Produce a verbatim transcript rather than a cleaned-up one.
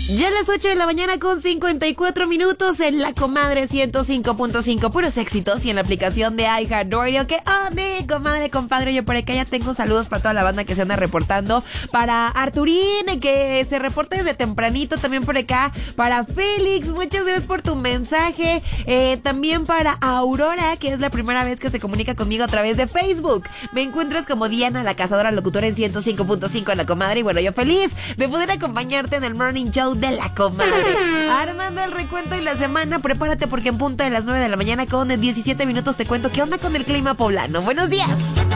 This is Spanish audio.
Ya a las ocho de la mañana con cincuenta y cuatro minutos en La Comadre ciento cinco punto cinco, puros éxitos, y en la aplicación de iHeartRadio. Que ande, comadre, compadre, yo por acá ya tengo saludos para toda la banda que se anda reportando. Para Arturín, que se reporta desde tempranito, también por acá. Para Félix, muchas gracias por tu mensaje. Eh, también para Aurora, que es la primera vez que se comunica conmigo a través de Facebook. Me encuentras como Diana, la cazadora locutora en ciento cinco punto cinco en La Comadre. Y bueno, yo feliz de poder acompañarte en el Morning Show de La Comadre. Armando el recuento y la semana, prepárate porque en punta de las nueve de la mañana con diecisiete minutos te cuento qué onda con el clima poblano. Buenos días.